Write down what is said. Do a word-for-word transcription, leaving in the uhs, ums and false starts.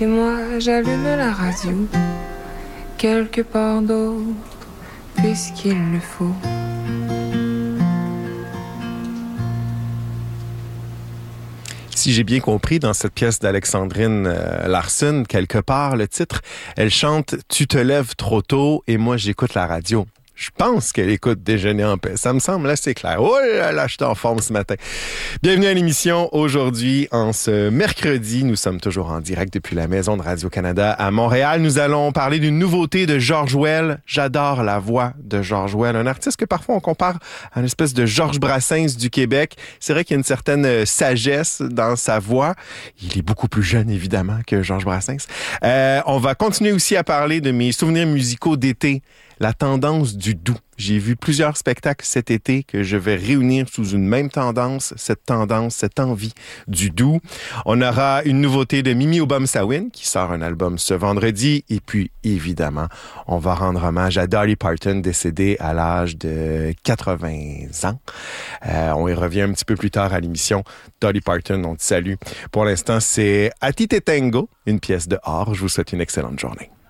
Et moi j'allume la radio, quelque part d'autre, puisqu'il le faut. Si j'ai bien compris, dans cette pièce d'Alexandrine euh, Larsson, quelque part, le titre, elle chante « Tu te lèves trop tôt et moi j'écoute la radio ». Je pense qu'elle écoute Déjeuner en paix. Ça me semble assez clair. Oh là là, je suis en forme ce matin. Bienvenue à l'émission. Aujourd'hui, en ce mercredi, nous sommes toujours en direct depuis la Maison de Radio-Canada à Montréal. Nous allons parler d'une nouveauté de Georges Well. J'adore la voix de Georges Well, un artiste que parfois on compare à une espèce de Georges Brassens du Québec. C'est vrai qu'il y a une certaine sagesse dans sa voix. Il est beaucoup plus jeune, évidemment, que Georges Brassens. Euh, on va continuer aussi à parler de mes souvenirs musicaux d'été. La tendance du doux. J'ai vu plusieurs spectacles cet été que je vais réunir sous une même tendance, cette tendance, cette envie du doux. On aura une nouveauté de Mimi Obama-Sawin qui sort un album ce vendredi. Et puis, évidemment, on va rendre hommage à Dolly Parton, décédée à l'âge de quatre-vingts ans. Euh, on y revient un petit peu plus tard à l'émission. Dolly Parton, on te salue. Pour l'instant, c'est A Ti Te Tengo, une pièce de or. Je vous souhaite une excellente journée.